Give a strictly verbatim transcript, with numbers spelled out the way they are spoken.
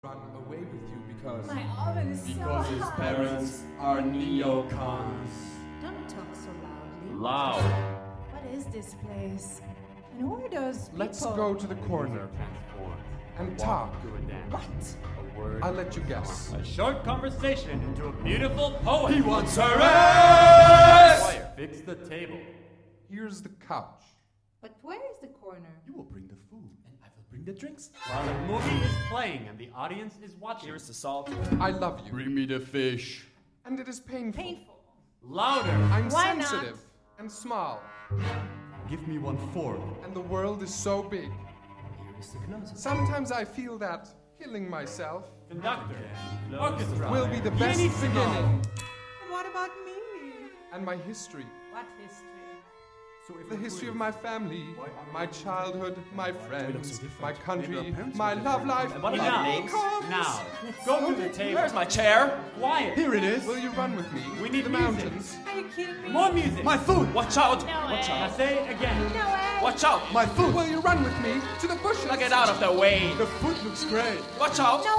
run away with you because My oven is Because so his hot. parents are neocons. Don't talk so loudly. Loud. What is this place? And who are those people? let's go to the corner and talk. What? A word. I'll let you guess. A short conversation into a beautiful poem. He wants her ass! Fire, fix the table. Here's the couch. But where is the corner? You will bring the food, and I will bring the drinks. While the movie is playing and the audience is watching. Here's the salt. I love you. Bring me the fish. And it is painful. Painful. Louder. I'm Why not? sensitive and small. Give me one fork. And the world is so big. Here is the closet. Sometimes I feel that killing myself Conductor. Orchestra. will be the best Pianissimo. beginning. And what about me? And my history. What history? So if The we're history of twins, my family, my childhood, my friends, different? my Maybe our country, parents my were love different. life. And what about Enough. names? Now. Let's Go go to the to- table. Where's my chair? Quiet. Here it is. Will you run with me? We to need the music. mountains. Are you kidding me? More music. My food. Watch out. No Watch way. Now out. say it again. No way. Watch out. My food. Will you run with me to the bushes? Now get out of the way. The food looks great. Watch out. No